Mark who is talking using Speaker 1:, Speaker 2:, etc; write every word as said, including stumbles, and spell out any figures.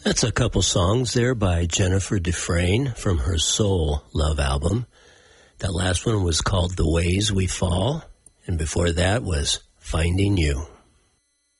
Speaker 1: That's a couple songs there by Jennifer Dufresne from her Soul Love album. That last one was called The Ways We Fall, and before that was Finding You.